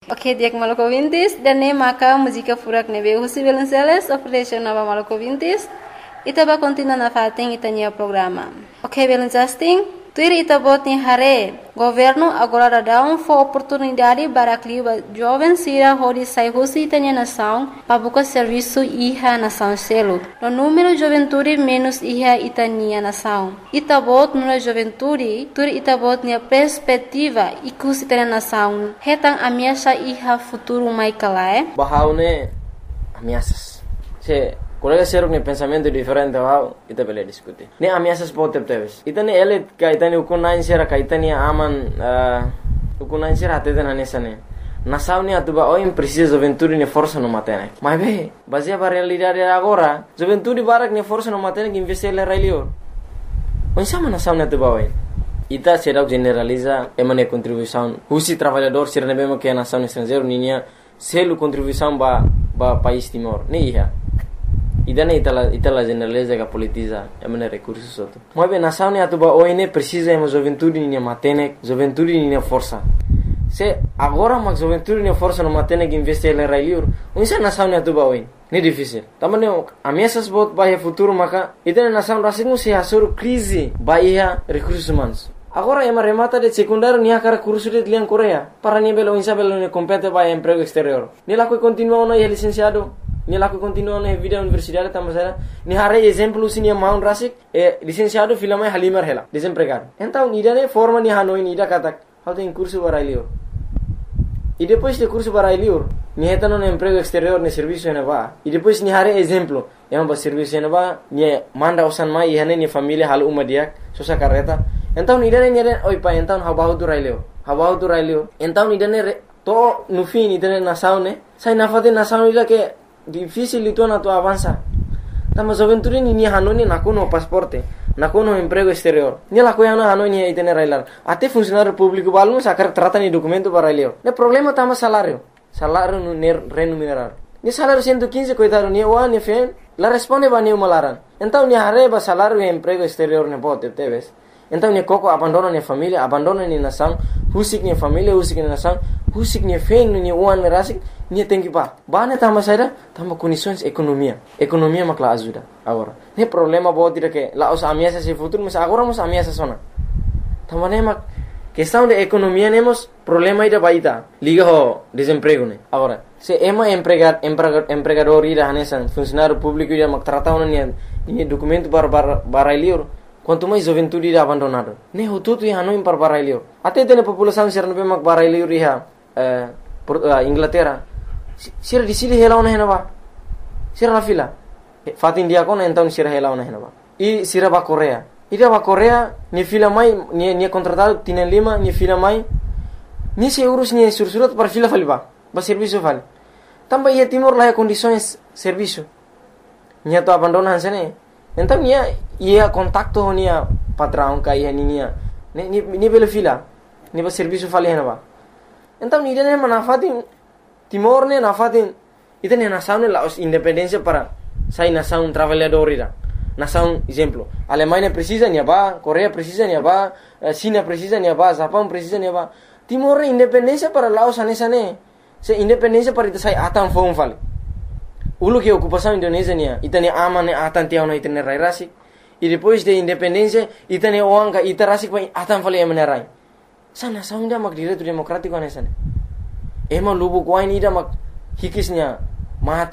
Oke, diak Maluku Vintis dan ne maka música furak nebe husi Belenceles operation nova Maluku Vintis. Ita ba continua na fating itanya programa. Oke, Belencasting, tuir ita bot ni hare. Governo agora dá for oportunidade para que jovens sira hodi sai husi itanya nação para buscar serviço iha nação selo. No número juventude menos iha itania nação. Ita bot nuna juventude, tuir ita bot ni perspectiva ikus itanya nação. Hetang ameaça iha futuro mai kalae. Bahaune ameaças. Colega seruk ne pensamento diferente wow ita bele diskuti. Ne ameaças pode ter. Ita ne ele kaitani ukunain sera kaitani aman ukunain sera até na nessa ne. Nação ne atuba o precisa juventude ne força no matene. Mas be, baseia para realidade agora, juventude barak ne força no matene que investir le railio. Onde sama nação ne atuba oi. Ita será generaliza emane contribuição. Husi trabalhador sera ne bemo que a nação estrangeiro ninya selu contribuição ba país Timor. Ne ia. Idane itala generaliza que politiza emane recursos outro. Mas bem nação ne atuba oi ne precisa emo juventude ninya matene, juventude ninya força. Se agora mas juventude ne força no matene que investir le railio. Onde nação ne atuba oi. Ne difícil. Também ameaças bot bahia futuro maka itane nação rasingu se hasur crise bahia recursos humanos. Agora ema remata de secundário nia cara curso de liang Coreia. Para nia belo insa belo ne compete bahia emprego exterior. Ni lá que continua no licenciado. Ni lá que continua na vida universidade tamasera. Ni hare exemplo sini maun rasik licenciado filama halimar hela desempregado. Então ni dane forma ni hanoi ni da katak. How tem curso barailio. E depois de curso barailio, ni heta no emprego exterior ne serviço ne va. E depois ni hare exemplo, ema ba serviço ne va, ni manda usan mai ihane ni família hal uma dia, sosa carreta. Então ni dane oi pa então habahu tu railio. Então ni dane to no fim ni dane nação ne, sai na fate nação ila que difícil itu na tu avança. Tama juventude ni hanoni nakuno pasporte. Nakuno emprego exterior. Ni la coisa não hanoi itene railar. Até funcionário público balum sacar trata ni documento para railio. Ne problema tama salário. Salário no remunerar. Ni salário 115 coitado ni o ni fen. La responde ba ni malaran. Então ni arreba salário e emprego exterior ne pode teves. Então ni coco abandona ni família, abandona ni nação, husik ni família, husik ni nação, husik ni fen ni uan rasik ni tem que ba. Ba ne tama saída, tama condições economia. Economia makla ajuda agora. Ne problema pode dire que lá os ameaças se futuro, mas agora mos ameaças sona. Tama ne mak questão de economia nemos problema ida baita. Liga ho desemprego ne. Agora, se ema empregador ida hanesan funcionário público ida mak trata ni documento para liur. Quanto mais juventude ida abandonado. Ne ho tudo ia hanoi para barailio. Até tem população ser no mak barailio riha Inglaterra. Sira di sili hela ona henaba. Sira la fila. Fatin dia kona então sira hela ona henaba. E sira ba Coreia. Ida ba Coreia ni fila mai ni contratado tienen lima ni fila mai. Ni se urus ni sursurat para fila faliba. Ba serviço vale. Tamba ia Timor lá condições serviço. Ni to abandonan sene. Então ia contacto nia patrão kai nia. Ni bela fila. Ni ba serviço fali henaba. Então ni dene manafatin Timor ne nafatin itene nação ne la independência para sai nação trabalhador ira. Nação exemplo, Alemanha precisa ni ba, Coreia precisa ni ba, China precisa ni ba, Japão precisa ni ba. Timor independência para Laos anesa ne. Se independência para ita sai atan fom fali. Ulu que ocupação Indonésia nia, itane aman ne atan tiao na itane rai rasik. E depois de independência itane oanga ita rasik pa atan fali emenerai. Sa nação ida mak direito democrático anesa ne. Ema lubu kuain ida mak hikisnya mate